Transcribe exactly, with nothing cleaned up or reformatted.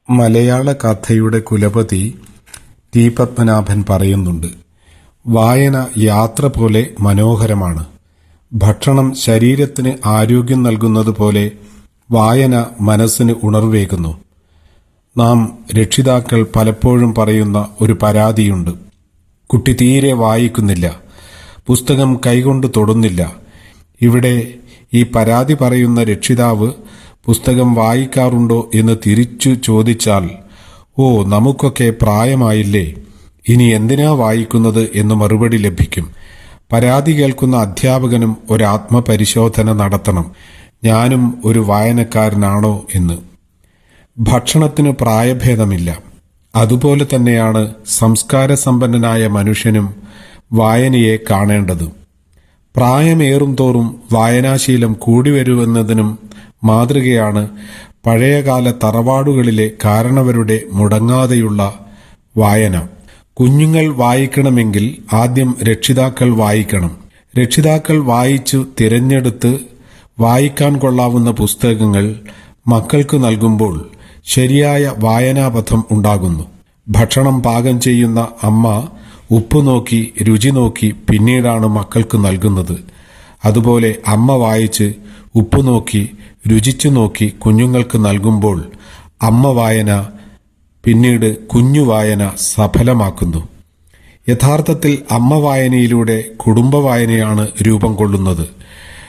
മലയാള കഥയുടെ കുലപതി ടി പത്മനാഭൻ പറയുന്നുണ്ട്, വായന യാത്ര പോലെ മനോഹരമാണ്. ഭക്ഷണം ശരീരത്തിന് ആരോഗ്യം നൽകുന്നതുപോലെ വായന മനസ്സിന് ഉണർവേകുന്നു. നാം രക്ഷിതാക്കൾ പലപ്പോഴും പറയുന്ന ഒരു പരാതിയുണ്ട്. കുട്ടി തീരെ വായിക്കുന്നില്ല, പുസ്തകം കൈകൊണ്ട് തൊടുന്നില്ല. ഇവിടെ ഈ പരാതി പറയുന്ന രക്ഷിതാവ് പുസ്തകം വായിക്കാറുണ്ടോ എന്ന് തിരിച്ചു ചോദിച്ചാൽ, ഓ നമുക്കൊക്കെ പ്രായമായില്ലേ, ഇനി എന്തിനാ വായിക്കുന്നത് എന്ന് മറുപടി ലഭിക്കും. പരാതി കേൾക്കുന്ന അധ്യാപകനും ഒരാത്മപരിശോധന നടത്തണം, ഞാനും ഒരു വായനക്കാരനാണോ എന്ന്. ഭക്ഷണത്തിന് പ്രായഭേദമില്ല. അതുപോലെ തന്നെയാണ് സംസ്കാരസമ്പന്നനായ മനുഷ്യനും വായനയെ കാണേണ്ടത്. പ്രായമേറും തോറും വായനാശീലം കൂടിവരുമെന്നതിനും മാതൃകയാണ് പഴയകാല തറവാടുകളിലെ കാരണവരുടെ മുടങ്ങാതെയുള്ള വായന. കുഞ്ഞുങ്ങൾ വായിക്കണമെങ്കിൽ ആദ്യം രക്ഷിതാക്കൾ വായിക്കണം. രക്ഷിതാക്കൾ വായിച്ചു തിരഞ്ഞെടുത്ത് വായിക്കാൻ കൊള്ളാവുന്ന പുസ്തകങ്ങൾ മക്കൾക്ക് നൽകുമ്പോൾ ശരിയായ വായനാപഥം ഉണ്ടാകുന്നു. ഭക്ഷണം പാകം ചെയ്യുന്ന അമ്മ ഉപ്പ് നോക്കി രുചി നോക്കി പിന്നീടാണ് മക്കൾക്ക് നൽകുന്നത്. അതുപോലെ അമ്മ വായിച്ച് ഉപ്പ് നോക്കി രുചിച്ചു നോക്കി കുഞ്ഞുങ്ങൾക്ക് നൽകുമ്പോൾ അമ്മ വായന പിന്നീട് കുഞ്ഞു വായന സഫലമാക്കുന്നു. യഥാർത്ഥത്തിൽ അമ്മ വായനയിലൂടെ കുടുംബ വായനയാണ് രൂപം കൊള്ളുന്നത്.